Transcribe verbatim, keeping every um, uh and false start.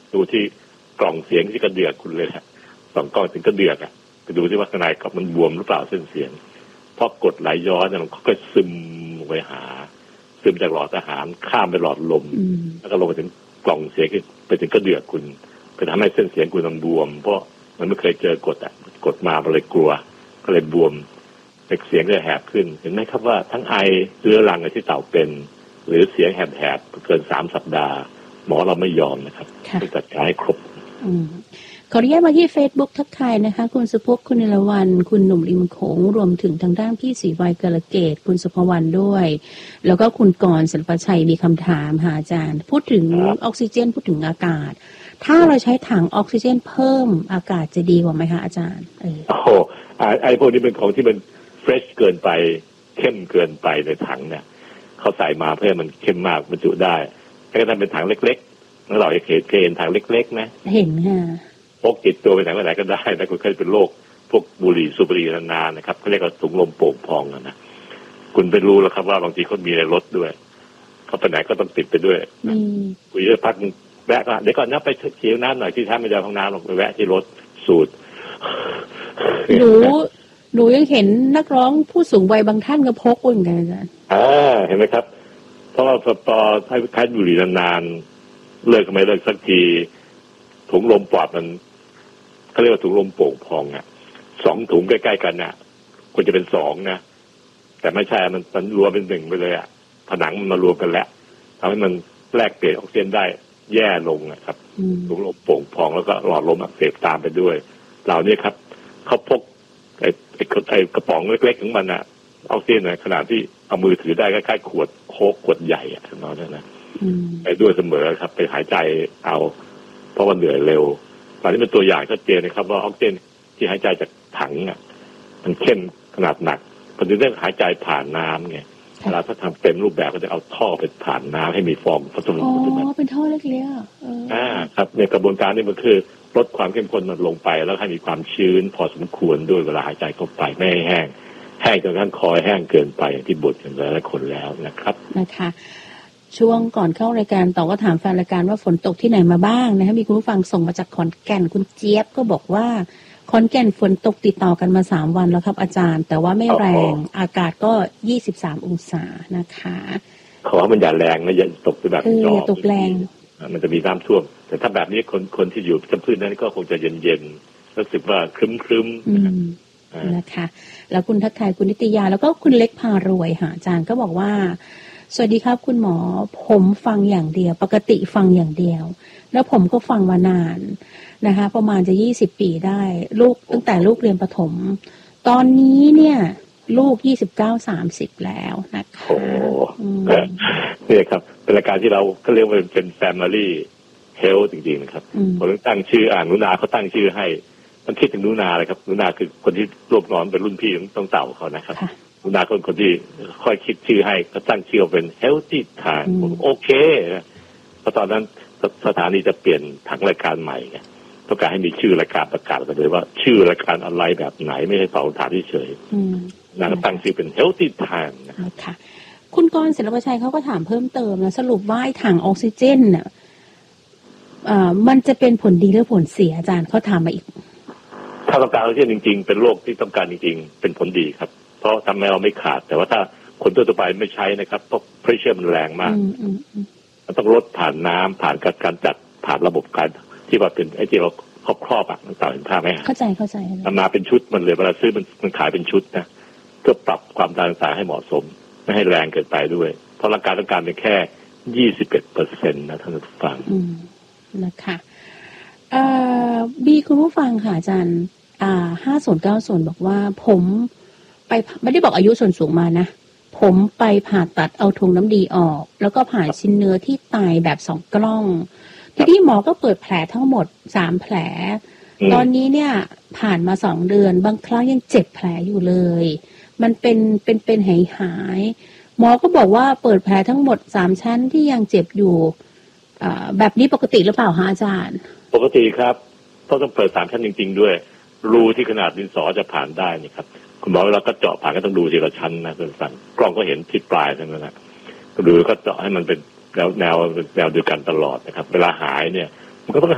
ดูที่กล่องเสียงที่กระเดือกคุณเลยฮะสองกล่องถึงกระเดือกอ่ะไปดูที่ว่าข้างในกับมันบวมหรือเปล่าเส้นเสียงพอกดไหลย้อนเนี่ยมันก็ซึมไปหาซึมจากหลอดอาหารข้ามไปหลอดลมแล้วก็ลงไปถึงกล่องเสียงไปถึงกระเดือกคุณไปทำให้เส้นเสียงคุณมันบวมเพราะมันไม่เคยเจอกดอ่ะกดมาเลยกลัวก็เลยบวมเสียงก็แหบขึ้นเห็นไหมครับว่าทั้งไอเรื้อรังที่เต่าเป็นหรือเสียงแหบๆเกินสามสัปดาห์หมอเราไม่ยอมนะครับต้องจัดการให้ครบขออนุญาตมาที่ Facebook ทักทายนะคะคุณสุภพคุณนิรวรรณคุณหนุ่มริมโขงรวมถึงทางด้านพี่ศรีวัยกาลเกตคุณสุภวรรณด้วยแล้วก็คุณกรณ์ศิลปชัยมีคำถามหาอาจารย์พูดถึงออกซิเจนพูดถึงอากาศถ้าเราใช้ถังออกซิเจนเพิ่มอากาศจะดีกว่าไหมคะอาจารย์เออโอ้โหไอ้พวกนี้เป็นของที่มันเฟรชเกินไปเข้มเกินไปในถังเนี่ยเขาใส่มาเพื่อมันเข้มมากบรรจุได้ถ้าเกิดเป็นถังเล็กๆแล้วเราจะเห็นเห็นถังเล็กๆนะเห็นค่ะพกติดตัวไปไหนมาไหนก็ได้นะคุณเคยเป็นโรคพวกบุหรี่สูบบุหรี่นานๆนะครับเขาเรียกว่าถุงลมโป่งพองนะคุณไปรู้แล้วครับว่าบางทีเขามีในรถด้วยเขาไปไหนก็ต้องติดไปด้วยคุยจะพักแวะก็เดี๋ยวก่อนนะไปเฉียวน้ำหน่อยที่ท่าไม่ได้ห้องน้ำลงไปแวะที่รถสูดหนูหนูยังเห็นนักร้องผู้สูงวัยบางท่านก็พกเหมือนกันอาจารย์อ่าเห็นไหมครับเพราะว่าพอให้คล้ายบุหรี่นานๆเลิกไม่เลิกสักทีถุงลมปอดมันเขาเรียกว่าถุงลมโป่งพองอ่ะสองถุงใกล้ๆกันน่ะควรจะเป็นสองนะแต่ไม่ใช่มันมันรวมเป็นหนึ่งไปเลยอ่ะผนังมันมารวมกันแล้วทำให้มันแลกเปลี่ยนออกซิเจนได้แย่ลงนะครับถุงลมโป่งพองแล้วก็หลอดลมอักเสบตามไปด้วยเหล่านี้ครับเขาพกไอ้ไอ้ไอ้กระป๋องเล็กๆของมันอ่ะออกซิเจนในขนาดที่เอามือถือได้คล้ายๆขวดโค้กขวดใหญ่อ่ะนั่นนะไปด้วยเสมอครับไปหายใจเอาเพราะว่าเหนื่อยเร็วตอนนี้เป็นตัวอย่างชัดเจนนะครับว่าออกซิเจนที่หายใจจากถังอ่ะมันเข้มขนาดหนักมันจะต้องหายใจผ่านน้ำไงเวลาถ้าทำเต็มรูปแบบก็จะเอาท่อไปผ่านน้ำให้มีฟองพัสดุอ๋อเป็นท่อเล็กๆอ่าครับในกระบวนการนี้มันคือลดความเข้มข้นมันลงไปแล้วให้มีความชื้นพอสมควรด้วยเวลาหายใจเข้าไปไม่ให้แห้งแห้งจนกระทั่งคอแห้งเกินไปที่บ่นกันหลายคนแล้วนะครับนะคะช่วงก่อนเข้ารายการต่อก็ถามแฟนรายการว่าฝนตกที่ไหนมาบ้างนะคะมีคุณผู้ฟังส่งมาจากขอนแก่นคุณเจี๊ยบก็บอกว่าขอนแก่นฝนตกติดต่อกันมาสามวันแล้วครับอาจารย์แต่ว่าไม่แรงอากาศก็ยี่สิบสามองศานะคะขอให้มันอย่าแรงนะอย่าตกไปแบบจอตกแรงมันจะมีน้ำท่วมแต่ถ้าแบบนี้คนคนที่อยู่จำพื้นนั้นก็คงจะเย็นๆรู้สึกว่าครึ้มๆนะคะแล้วคุณทักทายคุณนิตยาแล้วก็คุณเล็กพารวยค่ะอาจารย์ก็บอกว่าสวัสดีครับคุณหมอผมฟังอย่างเดียวปกติฟังอย่างเดียวแล้วผมก็ฟังมานานนะคะประมาณจะยี่สิบปีได้ลูกตั้งแต่ลูกเรียนประถมตอนนี้เนี่ยลูกยี่สิบเก้า สามสิบแล้วนะคะโอ้เนี่ยครับเป็นรายการที่เราก็เรียกว่าเป็น Family Health จริงๆนะครับผมตั้งชื่ออ่านนุนาเขาตั้งชื่อให้ต้องคิดถึงนุนาเลยครับนุนาคือคนที่รวบรวมเป็นรุ่นพี่ต้องเต่าเขานะครับนุนาคนคนที่ค่อยคิดชื่อให้ก็ตั้งชื่อเป็น Healthy Time โอเคเพราะตอนนั้นสถานีจะเปลี่ยนถังรายการใหม่ไงต้องการให้มีชื่อรายการประกาศกันเลยว่าชื่อรายการอะไรแบบไหนไม่ให้เป่าถามเฉยๆนางตั้งชื่อเป็น Healthy Time นะคะคุณกรณ์ศิลปชัยเขาก็ถามเพิ่มเติมนะสรุปว่าถังออกซิเจนน่ะมันจะเป็นผลดีหรือผลเสียอาจารย์เขาถามมาอีกถ้าต้องการออกซิเจนจริงๆเป็นโรคที่ต้องการจริงๆเป็นผลดีครับเพราะทำให้เราไม่ขาดแต่ว่าถ้าคนทั่วไปไม่ใช้นะครับเพราะ pressure มันแรงมากมันต้องลดผ่านน้ำผ่านการจัดผ่านระบบการที่ว่าเป็นไอ้ที่เราครอบครอบอ่ะต่างๆเห็นภาพไหมเข้าใจเข้าใจมาเป็นชุดมันเลยเวลาซื้อมันมันขายเป็นชุดนะเพื่อปรับความต้านทานให้เหมาะสมไม่ให้แรงเกินไปด้วยเพราะร่างกายต้องการเป็นแค่ยี่สิบเอ็ดเปอร์เซ็นต์นะท่านผู้ฟังนะคะเอ่อบีคุณผู้ฟังค่ะอาจารย์อ่าห้าส่วนเก้าส่วนบอกว่าผมไปไม่ได้บอกอายุส่วนสูงมานะผมไปผ่าตัดเอาถุงน้ำดีออกแล้วก็ผ่าชิ้นเนื้อที่ตายแบบสองกล้องทีนี้หมอก็เปิดแผลทั้งหมดสามแผลตอนนี้เนี่ยผ่านมาสองเดือนบางครั้งยังเจ็บแผลอยู่เลยมันเป็นเป็นเป็นหายหายหมอก็บอกว่าเปิดแผลทั้งหมดสามชั้นที่ยังเจ็บอยู่แบบนี้ปกติหรือเปล่าคะอาจารย์ปกติครับต้องต้องเปิดสามชั้นจริงๆด้วยรูที่ขนาดดินสอจะผ่านได้นี่ครับคุณหมอเวลาก็เจาะผ่านก็ต้องดูทีละชั้นนะคุณฟังกล้องก็เห็นที่ปลายทั้งนั้นนะดูก็เจาะให้มันเป็นแนวแนวแนวเดียวกันตลอดนะครับเวลาหายเนี่ยมันก็ต้อง